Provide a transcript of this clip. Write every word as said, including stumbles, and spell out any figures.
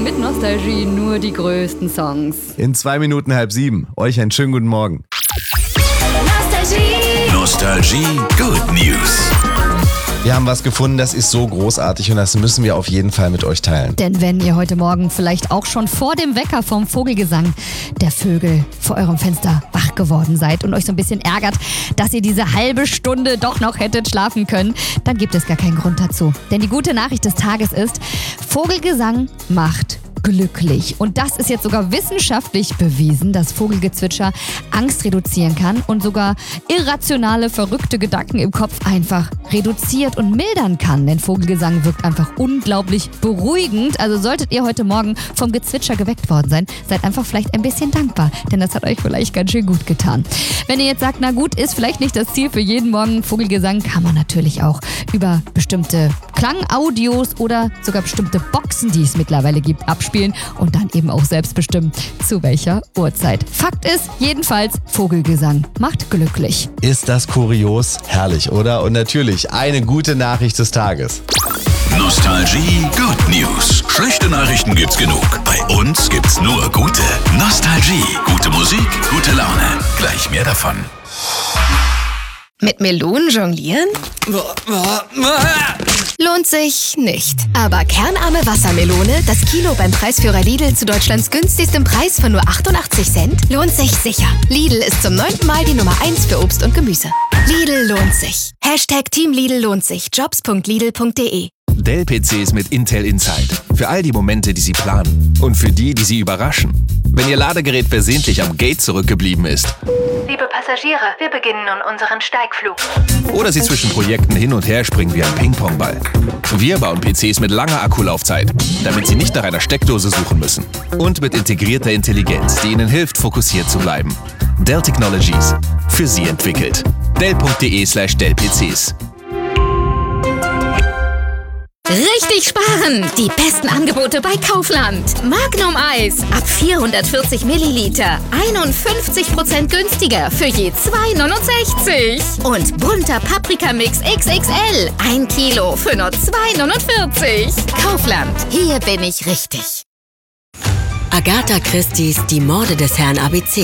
mit Nostalgie nur die größten Songs. In zwei Minuten halb sieben. Euch einen schönen guten Morgen. Nostalgie. Nostalgie Good News. Wir haben was gefunden, das ist so großartig und das müssen wir auf jeden Fall mit euch teilen. Denn wenn ihr heute Morgen vielleicht auch schon vor dem Wecker vom Vogelgesang der Vögel vor eurem Fenster wach geworden seid und euch so ein bisschen ärgert, dass ihr diese halbe Stunde doch noch hättet schlafen können, dann gibt es gar keinen Grund dazu. Denn die gute Nachricht des Tages ist, Vogelgesang macht glücklich. Und das ist jetzt sogar wissenschaftlich bewiesen, dass Vogelgezwitscher Angst reduzieren kann und sogar irrationale, verrückte Gedanken im Kopf einfach reduziert und mildern kann. Denn Vogelgesang wirkt einfach unglaublich beruhigend. Also solltet ihr heute Morgen vom Gezwitscher geweckt worden sein, seid einfach vielleicht ein bisschen dankbar, denn das hat euch vielleicht ganz schön gut getan. Wenn ihr jetzt sagt, na gut, ist vielleicht nicht das Ziel für jeden Morgen Vogelgesang, kann man natürlich auch über bestimmte Klangaudios oder sogar bestimmte Boxen, die es mittlerweile gibt, abspielen und dann eben auch selbst bestimmen, zu welcher Uhrzeit. Fakt ist, jedenfalls, Vogelgesang macht glücklich. Ist das kurios? Herrlich, oder? Und natürlich eine gute Nachricht des Tages. Nostalgie Good News. Schlechte Nachrichten gibt's genug. Bei uns gibt's nur gute. Nostalgie. Gute Musik, gute Laune. Gleich mehr davon. Mit Melonen jonglieren? Lohnt sich nicht. Aber kernarme Wassermelone, das Kilo beim Preisführer Lidl zu Deutschlands günstigstem Preis von nur achtundachtzig Cent, lohnt sich sicher. Lidl ist zum neunten Mal die Nummer eins für Obst und Gemüse. Lidl lohnt sich. Hashtag Team Lidl lohnt sich. jobs punkt lidl punkt de. Dell-P Cs mit Intel Inside. Für all die Momente, die Sie planen. Und für die, die Sie überraschen. Wenn Ihr Ladegerät versehentlich am Gate zurückgeblieben ist. Liebe Passagiere, wir beginnen nun unseren Steigflug. Oder Sie zwischen Projekten hin und her springen wie ein Ping-Pong-Ball. Wir bauen P Cs mit langer Akkulaufzeit, damit Sie nicht nach einer Steckdose suchen müssen. Und mit integrierter Intelligenz, die Ihnen hilft, fokussiert zu bleiben. Dell Technologies. Für Sie entwickelt. dell punkt de slash dell P Cs. Richtig sparen! Die besten Angebote bei Kaufland. Magnum Eis ab vierhundertvierzig Milliliter. einundfünfzig Prozent günstiger für je zwei neunundsechzig. Und bunter Paprikamix X X L. Ein Kilo für nur zwei neunundvierzig. Kaufland. Hier bin ich richtig. Agatha Christie's Die Morde des Herrn A B C.